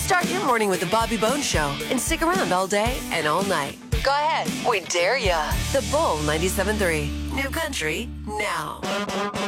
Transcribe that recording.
Start your morning with the Bobby Bones Show and stick around all day and all night. Go ahead. We dare ya. The Bull 97.3. New country now.